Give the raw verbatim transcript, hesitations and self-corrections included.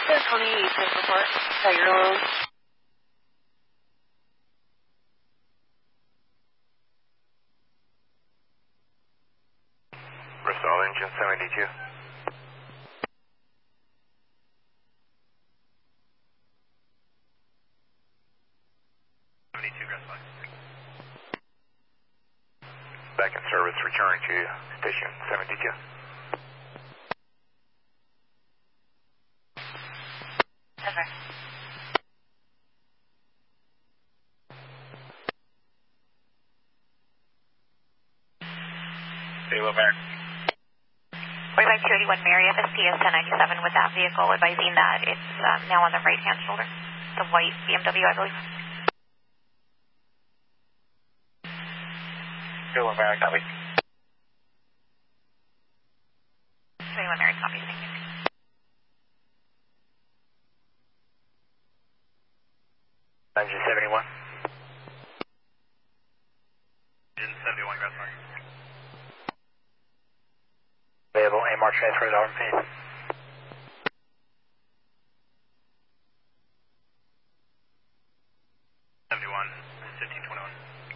ten twenty-eight, please report. Tiger Loan. Bristol engine seventy-two. seventy-two, Grassley. Back in service, returning to station seventy-two. Okay. Kilo Bear. forty-five two eighty-one Marriott, S P S ten ninety-seven with that vehicle, advising that it's um, now on the right-hand shoulder. The white B M W, I believe. Kilo Bear, copy. twenty-one Marriott, copy, thank you. Engine seventy-one. Engine seventy-one, Grassley. Available, A M R transfer to arm phase. seventy-one, fifteen twenty-one.